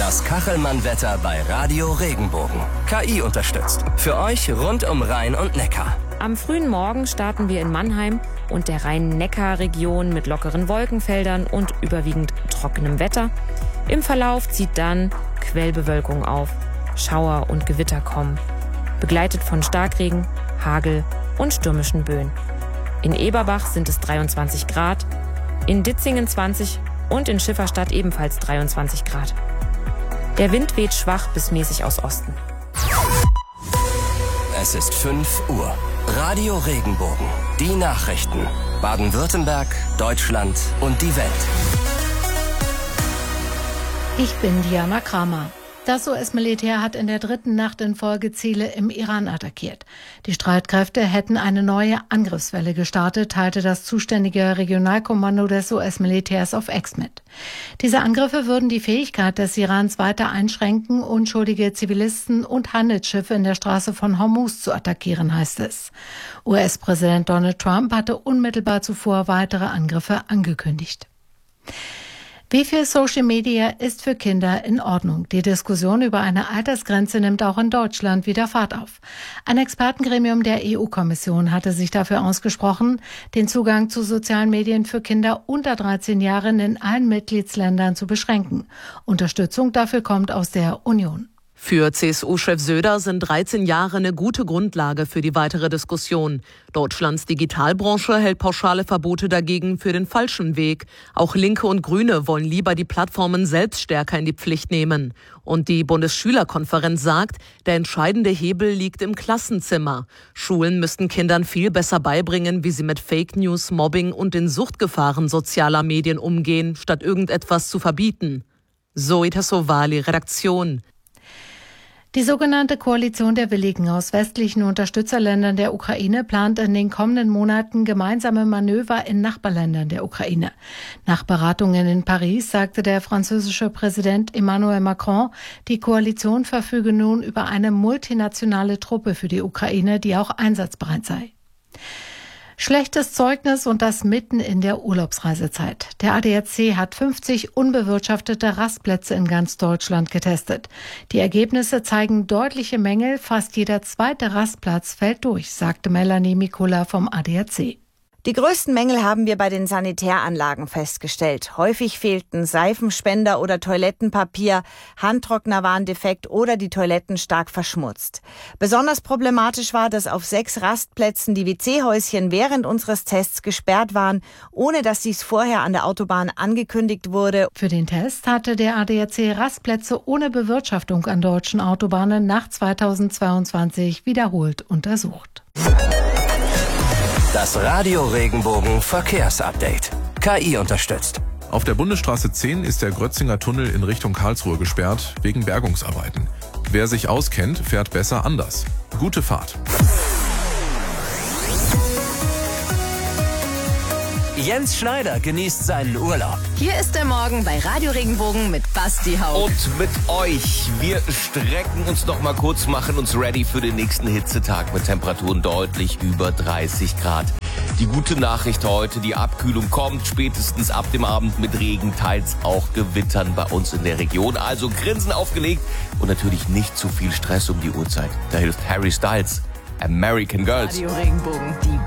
Das Kachelmann-Wetter bei Radio Regenbogen. KI unterstützt. Für euch rund um Rhein und Neckar. Am frühen Morgen starten wir in Mannheim und der Rhein-Neckar-Region mit lockeren Wolkenfeldern und überwiegend trockenem Wetter. Im Verlauf zieht dann Quellbewölkung auf. Schauer und Gewitter kommen, begleitet von Starkregen, Hagel und stürmischen Böen. In Eberbach sind es 23 Grad, in Ditzingen 20 und in Schifferstadt ebenfalls 23 Grad. Der Wind weht schwach bis mäßig aus Osten. Es ist 5 Uhr. Radio Regenbogen. Die Nachrichten. Baden-Württemberg, Deutschland und die Welt. Ich bin Diana Kramer. Das US-Militär hat in der dritten Nacht in Folge Ziele im Iran attackiert. Die Streitkräfte hätten eine neue Angriffswelle gestartet, teilte das zuständige Regionalkommando des US-Militärs auf X mit. Diese Angriffe würden die Fähigkeit des Irans weiter einschränken, unschuldige Zivilisten und Handelsschiffe in der Straße von Hormuz zu attackieren, heißt es. US-Präsident Donald Trump hatte unmittelbar zuvor weitere Angriffe angekündigt. Wie viel Social Media ist für Kinder in Ordnung? Die Diskussion über eine Altersgrenze nimmt auch in Deutschland wieder Fahrt auf. Ein Expertengremium der EU-Kommission hatte sich dafür ausgesprochen, den Zugang zu sozialen Medien für Kinder unter 13 Jahren in allen Mitgliedsländern zu beschränken. Unterstützung dafür kommt aus der Union. Für CSU-Chef Söder sind 13 Jahre eine gute Grundlage für die weitere Diskussion. Deutschlands Digitalbranche hält pauschale Verbote dagegen für den falschen Weg. Auch Linke und Grüne wollen lieber die Plattformen selbst stärker in die Pflicht nehmen. Und die Bundesschülerkonferenz sagt, der entscheidende Hebel liegt im Klassenzimmer. Schulen müssten Kindern viel besser beibringen, wie sie mit Fake News, Mobbing und den Suchtgefahren sozialer Medien umgehen, statt irgendetwas zu verbieten. Zoe Tassovali, Redaktion. Die sogenannte Koalition der Willigen aus westlichen Unterstützerländern der Ukraine plant in den kommenden Monaten gemeinsame Manöver in Nachbarländern der Ukraine. Nach Beratungen in Paris sagte der französische Präsident Emmanuel Macron, die Koalition verfüge nun über eine multinationale Truppe für die Ukraine, die auch einsatzbereit sei. Schlechtes Zeugnis und das mitten in der Urlaubsreisezeit. Der ADAC hat 50 unbewirtschaftete Rastplätze in ganz Deutschland getestet. Die Ergebnisse zeigen deutliche Mängel. Fast jeder zweite Rastplatz fällt durch, sagte Melanie Mikula vom ADAC. Die größten Mängel haben wir bei den Sanitäranlagen festgestellt. Häufig fehlten Seifenspender oder Toilettenpapier, Handtrockner waren defekt oder die Toiletten stark verschmutzt. Besonders problematisch war, dass auf 6 Rastplätzen die WC-Häuschen während unseres Tests gesperrt waren, ohne dass dies vorher an der Autobahn angekündigt wurde. Für den Test hatte der ADAC Rastplätze ohne Bewirtschaftung an deutschen Autobahnen nach 2022 wiederholt untersucht. Das Radio Regenbogen Verkehrsupdate. KI unterstützt. Auf der Bundesstraße 10 ist der Grötzinger Tunnel in Richtung Karlsruhe gesperrt, wegen Bergungsarbeiten. Wer sich auskennt, fährt besser anders. Gute Fahrt. Jens Schneider genießt seinen Urlaub. Hier ist der Morgen bei Radio Regenbogen mit Basti Hauck. Und mit euch. Wir strecken uns noch mal kurz, machen uns ready für den nächsten Hitzetag mit Temperaturen deutlich über 30 Grad. Die gute Nachricht heute, die Abkühlung kommt spätestens ab dem Abend mit Regen, teils auch Gewittern bei uns in der Region. Also Grinsen aufgelegt und natürlich nicht zu viel Stress um die Uhrzeit. Da hilft Harry Styles, American Girls. Radio Regenbogen, die